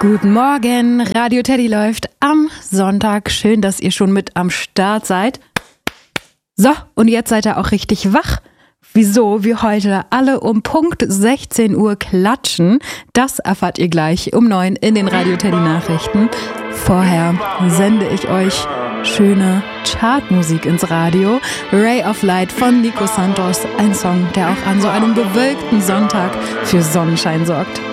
Guten Morgen, Radio Teddy läuft am Sonntag. Schön, dass ihr schon mit am Start seid. So, und jetzt seid ihr auch richtig wach. Wieso wir heute alle um Punkt 16 Uhr klatschen, das erfahrt ihr gleich um 9 in den Radio Teddy Nachrichten. Vorher sende ich euch schöne Chartmusik ins Radio. Ray of Light von Nico Santos, ein Song, der auch an so einem bewölkten Sonntag für Sonnenschein sorgt.